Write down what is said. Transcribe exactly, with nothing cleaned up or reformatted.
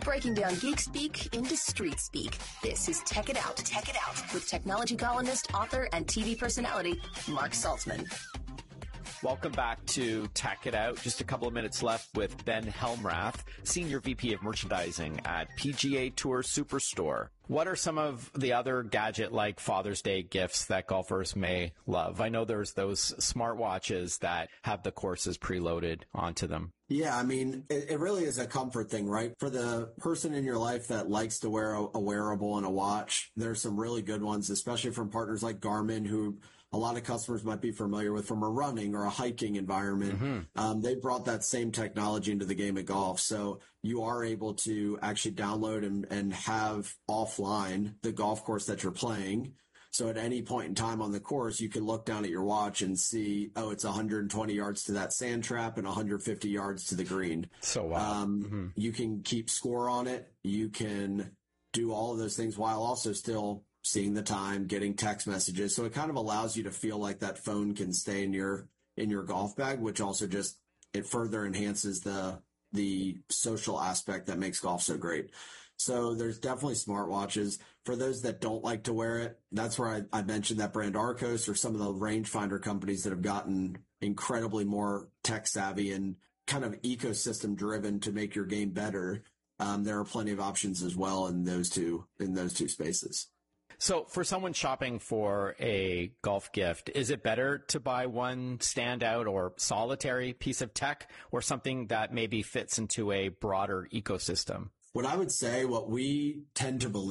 Breaking down geek speak into street speak. This is Tech It Out, Tech It Out with technology columnist, author, and T V personality Mark Saltzman. Welcome back to Tech It Out. Just a couple of minutes left with Ben Helmrath, Senior V P of Merchandising at P G A Tour Superstore. What are some of the other gadget-like Father's Day gifts that golfers may love? I know there's those smartwatches that have the courses preloaded onto them. Yeah, I mean, it, it really is a comfort thing, right? For the person in your life that likes to wear a, a wearable and a watch, there's some really good ones, especially from partners like Garmin, who a lot of customers might be familiar with from a running or a hiking environment. Mm-hmm. Um, they brought that same technology into the game of golf. So you are able to actually download and, and have offline the golf course that you're playing. So at any point in time on the course, you can look down at your watch and see, oh, it's one hundred twenty yards to that sand trap and one hundred fifty yards to the green. So wow. Um, mm-hmm. You can keep score on it. You can do all of those things while also still seeing the time, getting text messages. So it kind of allows you to feel like that phone can stay in your in your golf bag, which also just it further enhances the the social aspect that makes golf so great. So there's definitely smartwatches. For those that don't like to wear it, that's where I, I mentioned that brand Arcos or some of the rangefinder companies that have gotten incredibly more tech savvy and kind of ecosystem driven to make your game better. Um, there are plenty of options as well in those two, in those two spaces. So for someone shopping for a golf gift, is it better to buy one standout or solitary piece of tech or something that maybe fits into a broader ecosystem? What I would say, what we tend to believe